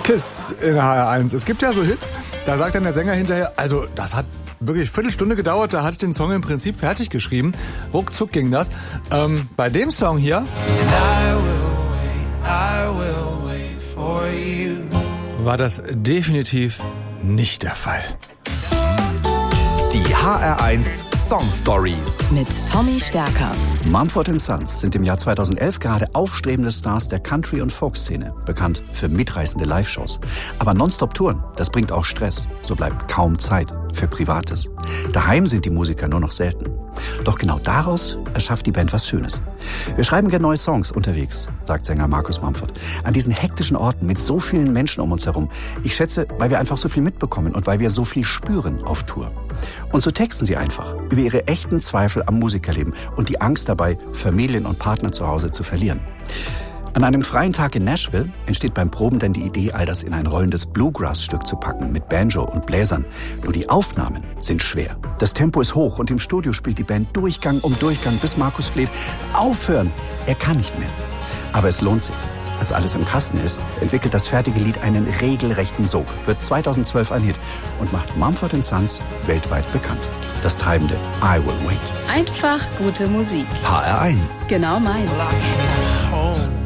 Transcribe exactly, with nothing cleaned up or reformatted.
Kiss in H R eins. Es gibt ja so Hits, da sagt dann der Sänger hinterher, also das hat wirklich Viertelstunde gedauert, da hatte ich den Song im Prinzip fertig geschrieben. Ruckzuck ging das. Ähm, bei dem Song hier war das definitiv nicht der Fall. Die H R eins Song Stories mit Tommy Stärker. Mumford and Sons sind im Jahr zweitausendelf gerade aufstrebende Stars der Country- und Folk-Szene, bekannt für mitreißende Live-Shows. Aber Nonstop-Touren, das bringt auch Stress. So bleibt kaum Zeit für Privates. Daheim sind die Musiker nur noch selten. Doch genau daraus erschafft die Band was Schönes. Wir schreiben gerne neue Songs unterwegs, sagt Sänger Marcus Mumford. An diesen hektischen Orten mit so vielen Menschen um uns herum. Ich schätze, weil wir einfach so viel mitbekommen und weil wir so viel spüren auf Tour. Und so texten sie einfach über ihre echten Zweifel am Musikerleben und die Angst dabei, Familien und Partner zu Hause zu verlieren. An einem freien Tag in Nashville entsteht beim Proben dann die Idee, all das in ein rollendes Bluegrass-Stück zu packen mit Banjo und Bläsern. Nur die Aufnahmen sind schwer. Das Tempo ist hoch und im Studio spielt die Band Durchgang um Durchgang, bis Marcus fleht: Aufhören! Er kann nicht mehr. Aber es lohnt sich. Als alles im Kasten ist, entwickelt das fertige Lied einen regelrechten Sog, wird zweitausendzwölf ein Hit und macht Mumford and Sons weltweit bekannt. Das treibende I Will Wait. Einfach gute Musik. H R eins. Genau meins. Home.